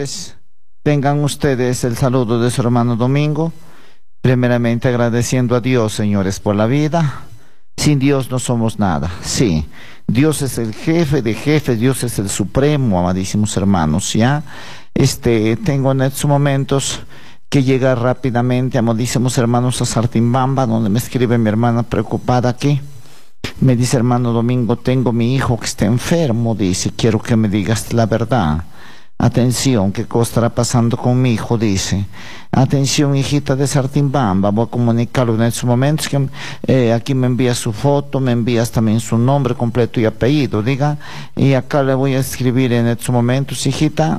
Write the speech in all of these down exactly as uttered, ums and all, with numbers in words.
señores, tengan ustedes el saludo de su hermano Domingo, primeramente agradeciendo a Dios, señores, por la vida. Sin Dios no somos nada. Sí, Dios es el jefe de jefes, Dios es el supremo, amadísimos hermanos, ¿ya? Este, tengo en estos momentos que llegar rápidamente, amadísimos hermanos, a Sartimbamba, donde me escribe mi hermana preocupada aquí. Me dice, hermano Domingo, tengo mi hijo que está enfermo, dice, quiero que me digas la verdad. Atención, ¿qué cosa estará pasando con mi hijo? Dice, atención, hijita de Sartimbamba, voy a comunicarlo en estos momentos, que eh, aquí me envía su foto, me envías también su nombre completo y apellido, diga, y acá le voy a escribir en estos momentos, hijita,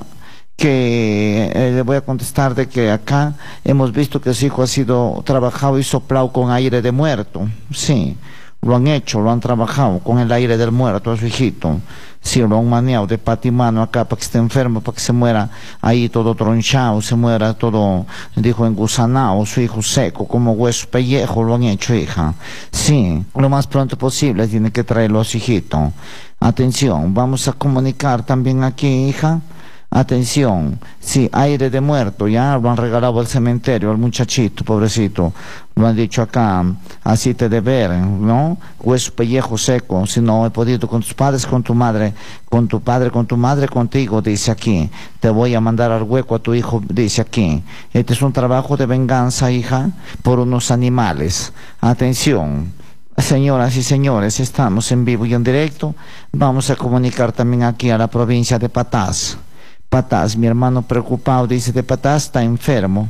que eh, le voy a contestar de que acá hemos visto que su hijo ha sido trabajado y soplado con aire de muerto. Sí, lo han hecho, lo han trabajado con el aire del muerto a su hijito. Sí, lo han maneado de pata y mano acá para que esté enfermo, para que se muera ahí todo tronchado, se muera todo, dijo, engusanado, su hijo seco, como hueso pellejo, lo han hecho, hija. Sí, lo más pronto posible tiene que traerlo a su hijito. Atención, vamos a comunicar también aquí, hija. Atención, sí, aire de muerto, ya lo han regalado al cementerio, al muchachito, pobrecito, lo han dicho acá, así te de ver, ¿no? Hueso pellejo seco, si no he podido con tus padres, con tu madre, con tu padre, con tu madre, contigo, dice aquí, te voy a mandar al hueco a tu hijo, dice aquí. Este es un trabajo de venganza, hija, por unos animales. Atención. Señoras y señores, estamos en vivo y en directo, vamos a comunicar también aquí a la provincia de Patás. Patás, mi hermano preocupado, dice, de Patás está enfermo.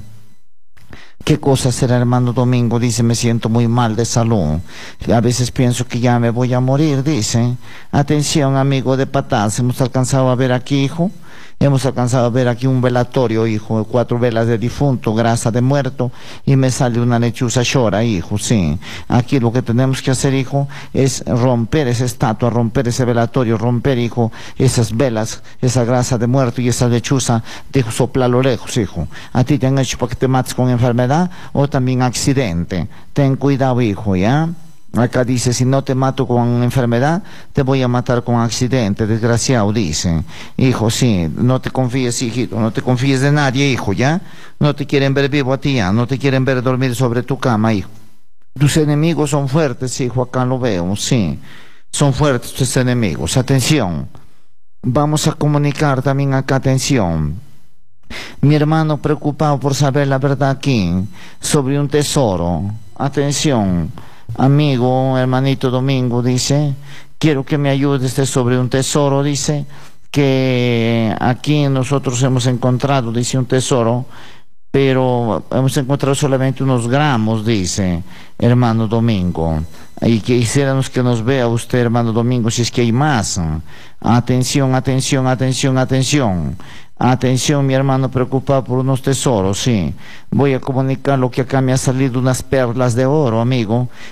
¿Qué cosa será, hermano Domingo? Dice, me siento muy mal de salud. A veces pienso que ya me voy a morir, dice. Atención, amigo de Patás, hemos alcanzado a ver aquí, hijo. Hemos alcanzado a ver aquí un velatorio, hijo, cuatro velas de difunto, grasa de muerto, y me sale una lechuza llora, hijo, sí. Aquí lo que tenemos que hacer, hijo, es romper esa estatua, romper ese velatorio, romper, hijo, esas velas, esa grasa de muerto y esa lechuza, dijo, soplarlo lejos, hijo. A ti te han hecho para que te mates con enfermedad o también accidente. Ten cuidado, hijo, ¿ya? Acá dice, si no te mato con enfermedad, te voy a matar con accidente, desgraciado, dice. Hijo, sí, no te confíes, hijito, no te confíes de nadie, hijo, ¿ya? No te quieren ver vivo a ti, ya, no te quieren ver dormir sobre tu cama, hijo. Tus enemigos son fuertes, hijo, acá lo veo, sí. Son fuertes tus enemigos, atención. Vamos a comunicar también acá, atención. Mi hermano preocupado por saber la verdad aquí, sobre un tesoro, atención. Amigo, hermanito Domingo, dice, quiero que me ayudes sobre un tesoro, dice, que aquí nosotros hemos encontrado, dice, un tesoro, pero hemos encontrado solamente unos gramos, dice, hermano Domingo, y quisiéramos que nos vea usted, hermano Domingo, si es que hay más. Atención, atención, atención, atención. Atención, mi hermano preocupado por unos tesoros, sí. Voy a comunicar lo que acá me ha salido unas perlas de oro, amigo.